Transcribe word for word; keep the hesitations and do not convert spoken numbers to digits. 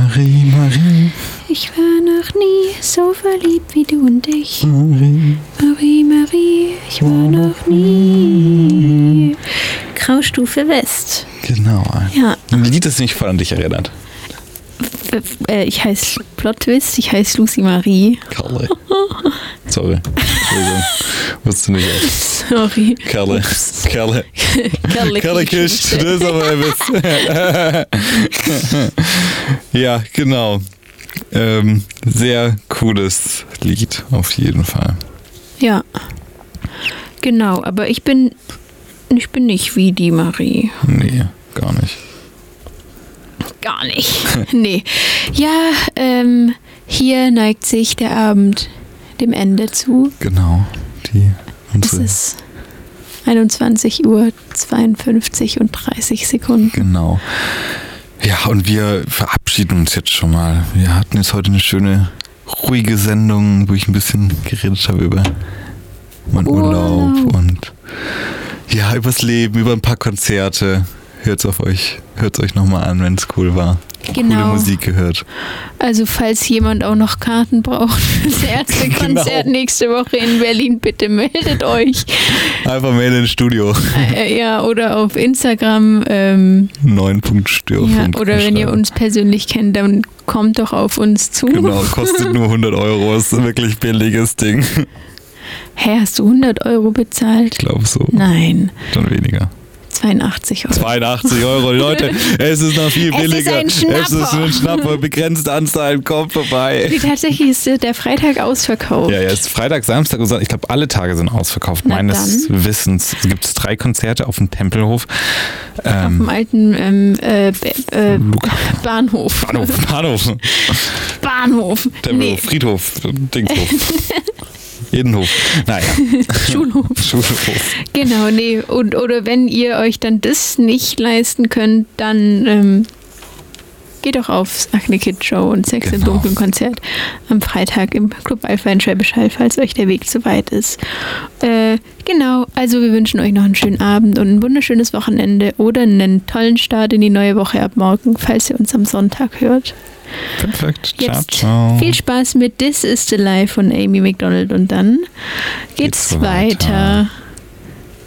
Marie, Marie. Ich war noch nie so verliebt wie du und ich. Marie, Marie, Marie, ich war noch nie. Graustufe West. Genau. Ja. Ein Lied, das mich voll an dich erinnert. Ich heiße Plot Twist, ich heiße Lucy Marie. Kerle. Sorry. Entschuldigung. Wusste nicht. Sorry. Kerle. Kerle. Kerle. Kerle Kisch. Das ist aber ein Witz. Ja, genau. Ähm, sehr cooles Lied, auf jeden Fall. Ja. Genau, aber ich bin, ich bin nicht wie die Marie. Nee, gar nicht. Gar nicht. Nee. Ja, ähm, hier neigt sich der Abend dem Ende zu. Genau. Die, es ist einundzwanzig Uhr zweiundfünfzig und dreißig Sekunden. Genau. Ja, und wir verabschieden uns jetzt schon mal. Wir hatten jetzt heute eine schöne, ruhige Sendung, wo ich ein bisschen geredet habe über meinen Urlaub, Urlaub und ja, übers Leben, über ein paar Konzerte. Hört's auf euch, hört's euch nochmal an, wenn es cool war. Genau. Coole Musik gehört. Also falls jemand auch noch Karten braucht für das erste Konzert genau. nächste Woche in Berlin, bitte meldet euch. Einfach melden ins Studio. Äh, ja, oder auf Instagram. Ähm, neun Punkt Störfunk. Ja, oder wenn ihr uns persönlich kennt, dann kommt doch auf uns zu. Genau, kostet nur hundert Euro, ist ein wirklich billiges Ding. Hä, hast du hundert Euro bezahlt? Ich glaube so. Nein. Dann weniger. zweiundachtzig Euro. zweiundachtzig Euro, Leute, es ist noch viel billiger. Es ist ein Schnapper. Es ist ein Schnapper, begrenzte Anzahl, kommt vorbei. Wie tatsächlich ist der Freitag ausverkauft. Ja, ja, es ist Freitag, Samstag und Sonntag. Ich glaube, alle Tage sind ausverkauft. Na Meines dann. Wissens. Es gibt drei Konzerte auf dem Tempelhof. Ähm, auf dem alten ähm, äh, äh, Bahnhof. Bahnhof, Bahnhof. Bahnhof. Tempelhof, Nee. Friedhof, Dingshof. Jedenhof. Naja. Schulhof. Schulhof. Genau, nee. Und, oder wenn ihr euch dann das nicht leisten könnt, dann ähm, geht doch aufs Acne Kid Show und Sex im Genau. Dunkeln Konzert am Freitag im Club Alpha in Schwäbisch Hall, falls euch der Weg zu weit ist. Äh, genau, also wir wünschen euch noch einen schönen Abend und ein wunderschönes Wochenende oder einen tollen Start in die neue Woche ab morgen, falls ihr uns am Sonntag hört. Perfekt. Jetzt ciao, ciao. Viel Spaß mit This is the Life von Amy Macdonald und dann geht's, geht's weiter. weiter.